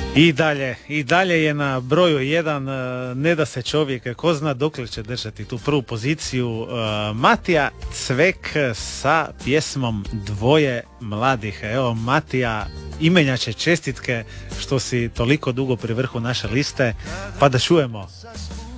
I dalje je na broju 1, ne da se čovjek, ko zna dokle će držati tu prvu poziciju, Matija Cvek sa pjesmom Dvoje mladih. Evo Matija, imenjače čestitke što si toliko dugo pri vrhu naše liste, pa da čujemo.